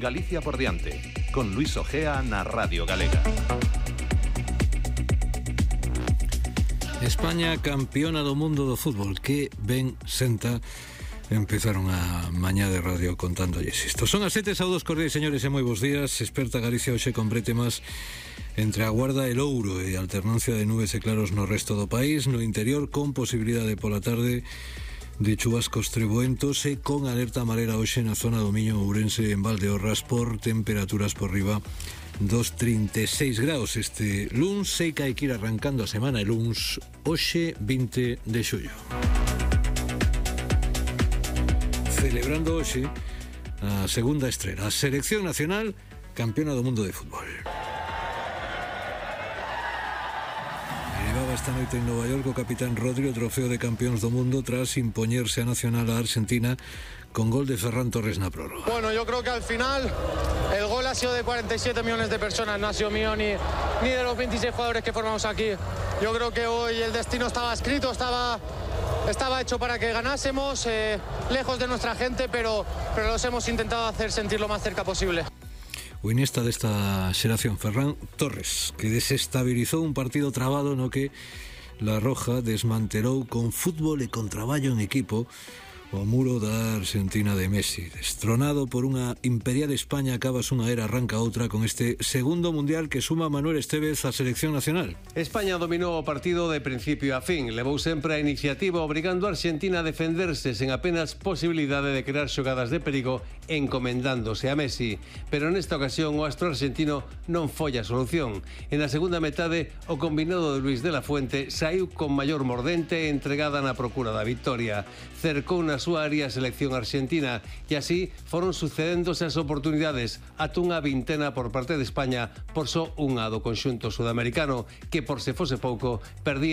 Galicia por diante, con Luis Ojea na Radio Galega. España campeona do mundo do fútbol, que ben senta. Empezaron a mañá de radio contándolles isto. Son as 7, saudos cordiais, señores, e moi bons días. Experta Galicia hoxe con bretemas entre a Guarda e Louro e alternancia de nubes e claros no resto do país, no interior con posibilidade pola tarde de chubascos trebuentos e con alerta amarela hoxe na zona do Miño, Ourense, en Valdeorras, por temperaturas por riba dos 36 graus. Este luns sei que hai que ir arrancando a semana, e luns hoxe 20 de xullo. Celebrando hoxe a segunda estrela, a selección nacional campeona do mundo de fútbol. Elevaba esta noite en Nova York o capitán Rodri o trofeo de campeóns do mundo tras impoñerse a nacional a Argentina con gol de Ferran Torres na prórroga. Bueno, yo creo que al final el gol ha sido de 47 millones de personas, no ha sido mío ni de los 26 jugadores que formamos aquí. Yo creo que hoy el destino estaba escrito, estaba hecho para que ganásemos, lejos de nuestra gente, pero los hemos intentado hacer sentir lo más cerca posible. O Iniesta desta xeración, Ferran Torres, que desestabilizou un partido trabado no que La Roja desmantelou con fútbol e con traballo en equipo o muro da Argentina de Messi. Destronado por unha imperial España, acabas unha era, arranca outra con este segundo mundial que suma Manuel Estévez á selección nacional. España dominou o partido de principio a fin, levou sempre a iniciativa obrigando a Argentina a defenderse sen apenas posibilidade de crear xogadas de perigo, encomendándose a Messi. Pero nesta ocasión o astro argentino non foi a solución. En a segunda metade o combinado de Luis de la Fuente saiu con maior mordente e entregada na procura da victoria. Cercou na súa área a selección argentina e así foron sucedéndose as oportunidades, ata unha vintena por parte de España por só unha do conxunto sudamericano, que por se fose pouco perdía